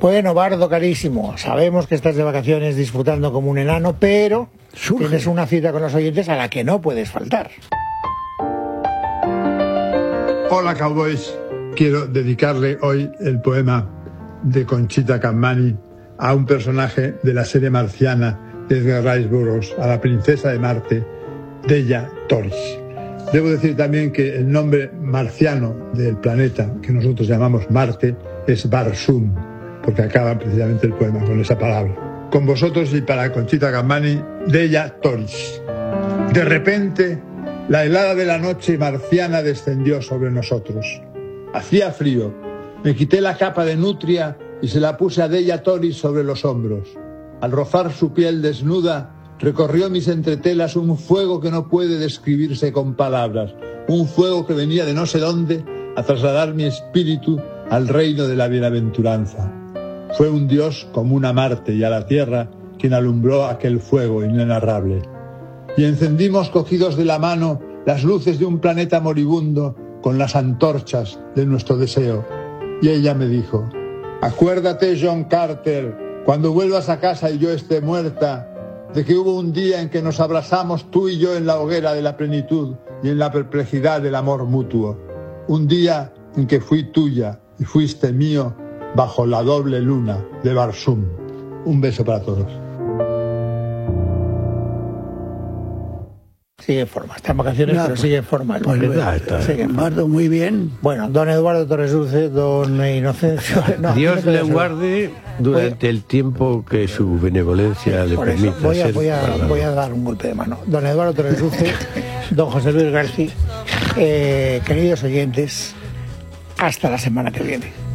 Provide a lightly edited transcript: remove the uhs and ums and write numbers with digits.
Bueno, Bardo, carísimo, sabemos que estás de vacaciones disfrutando como un enano, pero tienes una cita con los oyentes a la que no puedes faltar. Hola, cowboys. Quiero dedicarle hoy el poema de Conchita Camani a un personaje de la serie marciana de Edgar Rice Burroughs, a la princesa de Marte, Della Torres. Debo decir también que el nombre marciano del planeta que nosotros llamamos Marte es Barsum, porque acaba precisamente el poema con esa palabra. Con vosotros y para Conchita Camani, Della Torres. De repente, la helada de la noche marciana descendió sobre nosotros. Hacía frío. Me quité la capa de nutria y se la puse a Della Torres sobre los hombros. Al rozar su piel desnuda, recorrió mis entretelas un fuego que no puede describirse con palabras. Un fuego que venía de no sé dónde a trasladar mi espíritu al reino de la bienaventuranza. Fue un dios común a Marte y a la Tierra quien alumbró aquel fuego inenarrable. Y encendimos cogidos de la mano las luces de un planeta moribundo con las antorchas de nuestro deseo. Y ella me dijo: acuérdate, John Carter, cuando vuelvas a casa y yo esté muerta, de que hubo un día en que nos abrazamos tú y yo en la hoguera de la plenitud y en la perplejidad del amor mutuo. Un día en que fui tuya y fuiste mío bajo la doble luna de Barsum. Un beso para todos. Sigue en forma, está en vacaciones, pero sigue en forma. Pues Bardo, muy bien. Bueno, don Eduardo Torres Dulce, don Inocencio... No, Dios le guarde durante el tiempo que su benevolencia le permita. Voy a dar un golpe de mano. Don Eduardo Torres Dulce, don José Luis García, queridos oyentes, hasta la semana que viene.